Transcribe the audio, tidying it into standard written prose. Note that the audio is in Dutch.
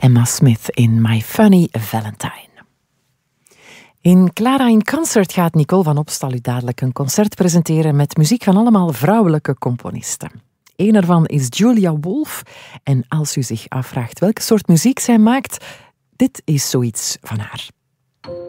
Emma Smith in My Funny Valentine. In Clara in Concert gaat Nicole van Opstal u dadelijk een concert presenteren met muziek van allemaal vrouwelijke componisten. Een ervan is Julia Wolf. En als u zich afvraagt welke soort muziek zij maakt, dit is zoiets van haar.